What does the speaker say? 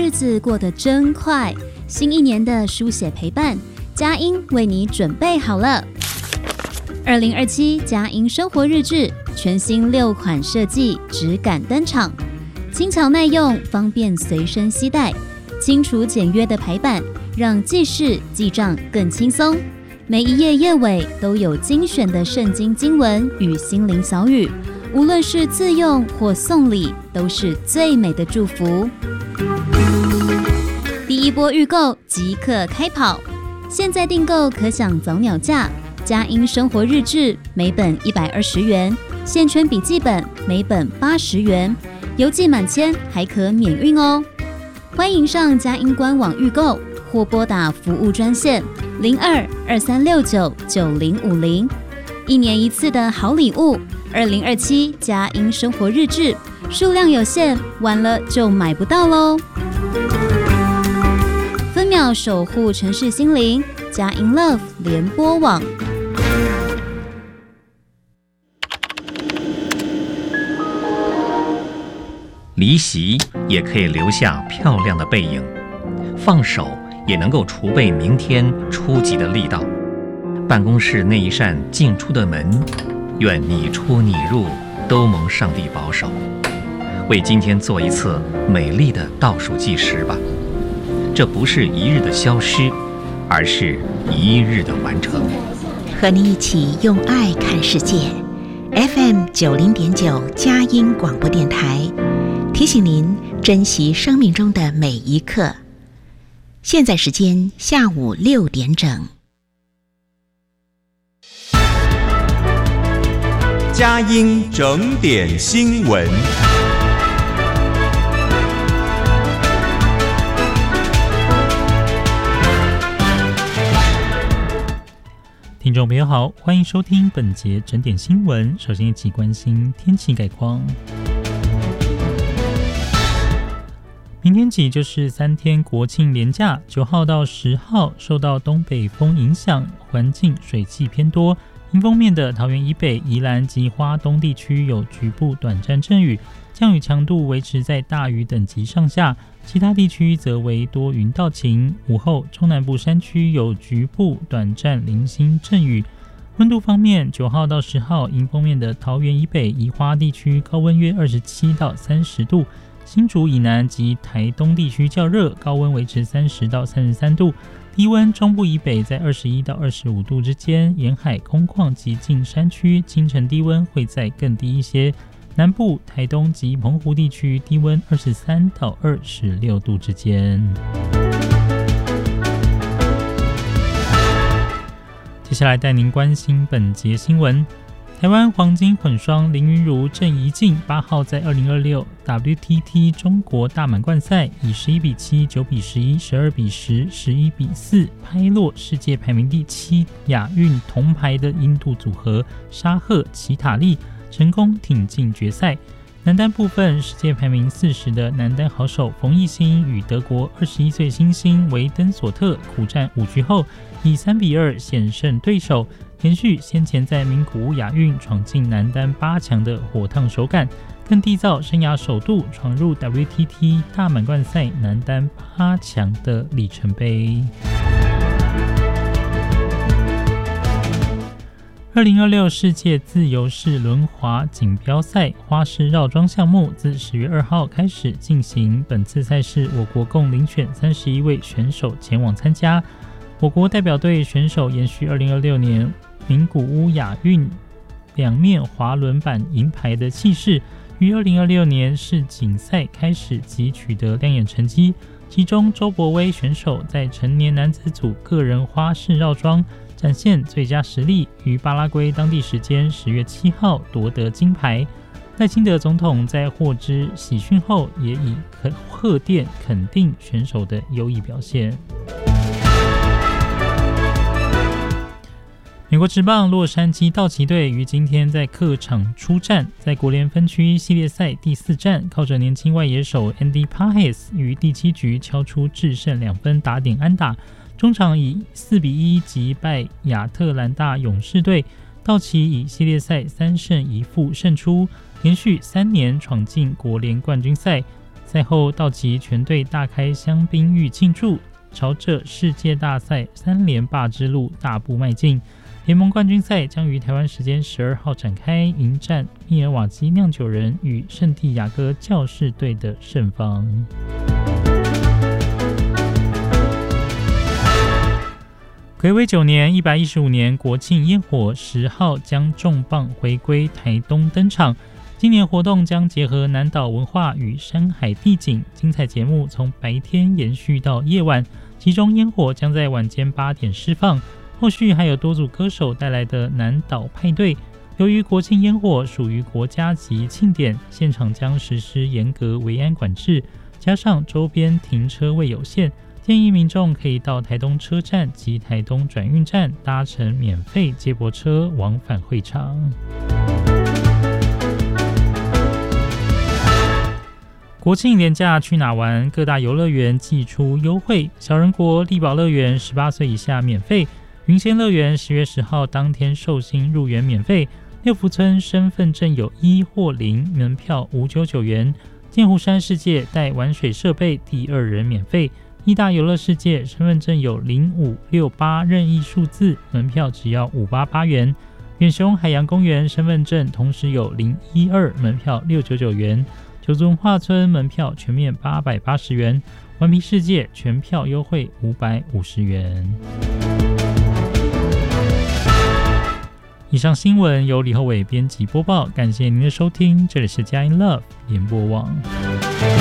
日子过得真快，新一年的书写陪伴，佳音为你准备好了。2027佳音生活日志全新6款设计质感登场，轻巧耐用，方便随身携带，清楚简约的排版让记事记账更轻松。每一页页尾都有精选的圣经经文与心灵小语，无论是自用或送礼，都是最美的祝福。第一波预购即刻开跑，现在订购可享早鸟价。佳音生活日志每本120元，线圈笔记本每本80元，邮寄满千还可免运哦。欢迎上佳音官网预购，或拨打服务专线02-2369-9050。一年一次的好礼物，2027佳音生活日志，数量有限，晚了就买不到喽。分秒守护城市心灵，佳音 Love 联播网。 离席也可以留下漂亮的背影，放手也能够储备明天出击的力道。办公室那一扇进出的门，愿你出你入都蒙上帝保守。为今天做一次美丽的倒数计时吧，这不是一日的消失，而是一日的完成。 和你一起用爱看世界。 FM 90.9佳音广播电台，提醒您珍惜生命中的每一刻。现在时间下午6点整。 佳音整点新闻。 听众朋友好，欢迎收听本节整点新闻。首先一起关心天气概况。明天起就是3天国庆连假，9号到10号受到东北风影响，环境水汽偏多。迎风面的桃园以北、宜兰及花东地区有局部短暂阵雨，降雨强度维持在大雨等级上下，其他地区则为多云到晴。午后中南部山区有局部短暂零星阵雨。温度方面，9号到10号迎风面的桃园以北、宜花地区高温约27到30度，新竹以南及台东地区较热，高温维持30到33度。低温中部以北在21到25度之间，沿海空旷及近山区清晨低温会再更低一些。南部、台东及澎湖地区低温23到26度之间。接下来带您关心本节新闻。台湾黄金混双林昀儒郑怡静8号在2026 WTT 中国大满贯赛以11比7、9比11、12比10、11比4拍落世界排名第7、亚运铜牌的印度组合沙赫齐塔利，成功挺进决赛。男单部分，世界排名40的男单好手冯艺兴与德国21岁新星维登索特苦战5局后，以3比2险胜对手，延续先前在名古屋亚运闯进男单8强的火烫手感，更缔造生涯首度闯入 WTT 大满贯赛男单8强的里程碑。2026世界自由式轮滑锦标赛花式绕桩项目自10月2号开始进行，本次赛事我国共遴选31位选手前往参加。我国代表队选手延续2026年名古屋亚运两面滑轮板银牌的气势，于2026年世锦赛开始即取得亮眼成绩。其中周伯威选手在成年男子组个人花式绕桩展现最佳实力，于巴拉圭当地时间10月7号夺得金牌。赖清德总统在获知喜讯后，也以贺电肯定选手的优异表现。美国职棒洛杉矶道奇队于今天在客场出战，在国联分区系列赛第4战，靠着年轻外野手 Andy Pages 于第7局敲出制胜2分打点安打，中场以4比1击败亚特兰大勇士队，道奇以系列赛3胜1负胜出，连续3年闯进国联冠军赛。 赛后道奇全队大开香槟浴庆祝，朝着世界大赛3连霸之路大步迈进。联盟冠军赛将于台湾时间12号展开，迎战密尔瓦基酿酒人与圣地亚哥教士队的胜方。睽违9年，115年国庆烟火10号将重磅回归台东登场。今年活动将结合南岛文化与山海地景，精彩节目从白天延续到夜晚，其中烟火将在晚间8点释放。后续还有多组歌手带来的南岛派对。由于国庆烟火属于国家级庆典，现场将实施严格维安管制，加上周边停车位有限，建议民众可以到台东车站及台东转运站搭乘免费接驳车往返会场。国庆连假去哪玩？各大游乐园祭出优惠，小人国力宝乐园18岁以下免费，云仙乐园10月10号当天寿星入园免费，六福村身份证有1或0，门票599元，剑湖山世界带玩水设备第2人免费，义大游乐世界身份证有0568任意数字，门票只要588元，远雄海洋公园身份证同时有012，门票699元，九族文化村门票全面880元，顽皮世界全票优惠550元。以上新闻由李厚伟编辑播报，感谢您的收听，这里是佳音 Love 联播网。